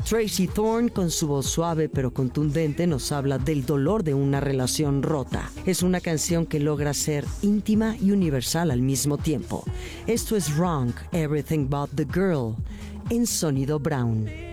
Tracy Thorn, con su voz suave pero contundente, nos habla del dolor de una relación rota. Es una canción que logra ser íntima y universal al mismo tiempo. Esto es Wrong, Everything But the Girl, en Sonido Brown.